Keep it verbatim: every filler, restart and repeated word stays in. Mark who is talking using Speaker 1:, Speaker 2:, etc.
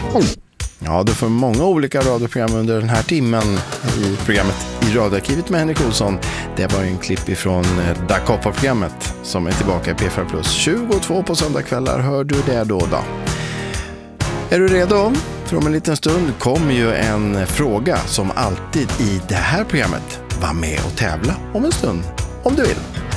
Speaker 1: Ja, du får många olika radioprogram under den här timmen i programmet I radioarkivet med Henrik Olsson. Det var en klipp ifrån Da Coppa-programmet som är tillbaka i P fyra plus. tjugotvå på söndagskvällar hör du det då då. Är du redo? För om en liten stund kommer ju en fråga som alltid i det här programmet. Var med och tävla om en stund, om du vill.